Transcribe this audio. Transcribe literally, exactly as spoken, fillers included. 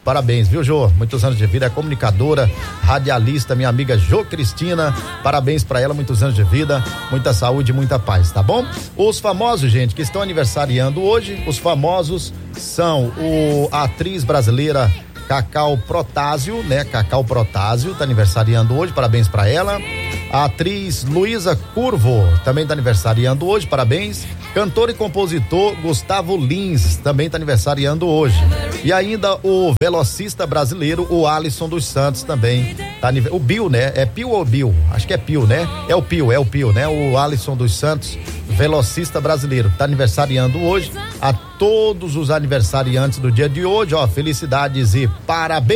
Parabéns, viu, Jô? Muitos anos de vida, é comunicadora, radialista, minha amiga Jô Cristina. Parabéns pra ela, muitos anos de vida, muita saúde, muita paz, tá bom? Os famosos, gente, que estão aniversariando hoje, os famosos são o, a atriz brasileira Cacau Protásio, né? Cacau Protásio tá aniversariando hoje, parabéns pra ela. A atriz Luísa Curvo também tá aniversariando hoje, parabéns. Cantor e compositor Gustavo Lins também tá aniversariando hoje. E ainda o velocista brasileiro, o Alisson dos Santos também tá aniversariando. O Bill, né? É Pio ou Bill? Acho que é Pio, né? É o Pio, é o Pio, né? O Alisson dos Santos, velocista brasileiro, tá aniversariando hoje. A todos os aniversariantes do dia de hoje, ó, felicidades e parabéns.